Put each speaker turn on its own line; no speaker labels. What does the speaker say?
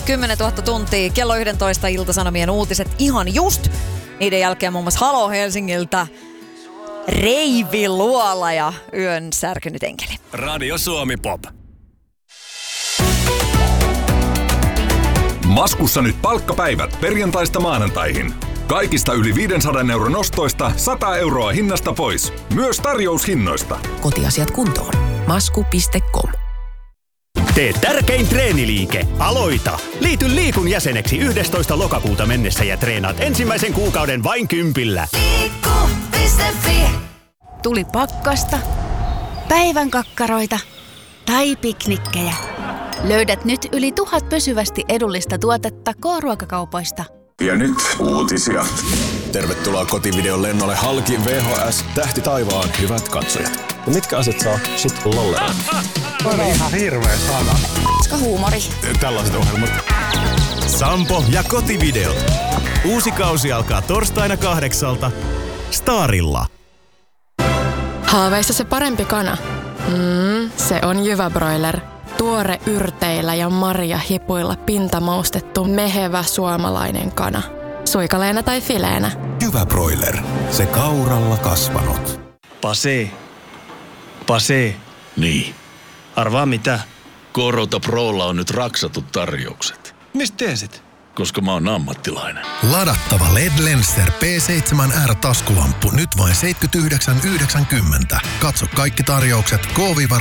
10 000 tuntia. Kello 11 Ilta-Sanomien uutiset ihan just. Niiden jälkeen muun muassa Halo Helsingiltä. Reiviluola ja yön särkynyt enkeli.
Radio Suomi Pop.
Maskussa nyt palkkapäivät perjantaista maanantaihin. Kaikista yli 500 euron ostoista 100 euroa hinnasta pois. Myös tarjoushinnoista.
Kotiasiat kuntoon. Masku.com.
Tee tärkein treeniliike. Aloita! Liity Liikun jäseneksi 11. lokakuuta mennessä ja treenaat ensimmäisen kuukauden vain 10.
Liikku.fi. Tuli pakkasta, päivän kakkaroita tai piknikkejä. Löydät nyt yli 1000 pysyvästi edullista tuotetta K-ruokakaupoista.
Ja nyt uutisia.
Tervetuloa kotivideon lennolle halki VHS Tähti taivaan, hyvät katsojat. Ja mitkä asiat saa sit lollella?
On ihan hirveä sana.
Huumori.
Tällaiset ohjelmat.
Sampo ja kotivideo. Uusi kausi alkaa torstaina 8 Starilla.
Haaveissa se parempi kana? Se on Jyvä Broiler. Tuore yrteillä ja marjahipuilla pintamaustettu mehevä suomalainen kana. Suikaleena tai fileenä.
Jyvä Broiler. Se kauralla kasvanut.
Pase.
Niin.
Arvaa mitä?
K-Rauta Prolla on nyt raksatut tarjoukset.
Mistä tiesit?
Koska mä oon ammattilainen.
Ladattava LED Lenser P7R taskulamppu nyt vain 79,90. Katso kaikki tarjoukset k